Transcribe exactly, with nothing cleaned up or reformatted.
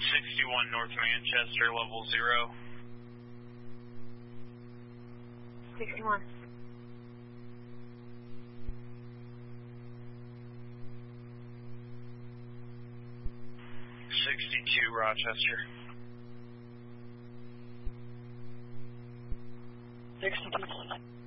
sixty-one North Manchester, level zero. sixty-one. sixty-two Rochester. sixty-two.